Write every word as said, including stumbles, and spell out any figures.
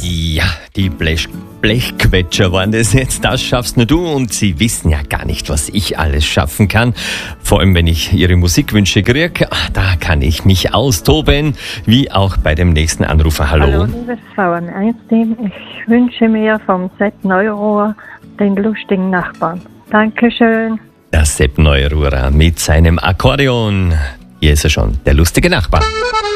Ja, die Blech Blechquetscher waren das jetzt. Das schaffst nur du und sie wissen ja gar nicht, was ich alles schaffen kann. Vor allem, wenn ich ihre Musikwünsche kriege, da kann ich mich austoben, wie auch bei dem nächsten Anrufer. Hallo. Hallo, liebes V M eins-Team. Ich wünsche mir vom Sepp Neururer den lustigen Nachbarn. Dankeschön. Der Sepp Neururer mit seinem Akkordeon. Hier ist er schon, der lustige Nachbar.